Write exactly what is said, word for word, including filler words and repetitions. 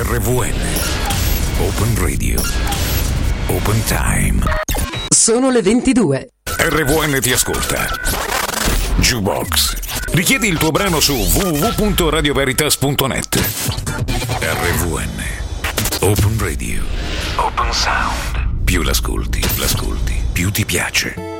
R V N Open Radio Open Time. Sono le ventidue. R V N ti ascolta. Jukebox. Richiedi il tuo brano su w w w punto radio veritas punto net. R V N Open Radio Open Sound. Più l'ascolti, l'ascolti, più ti piace.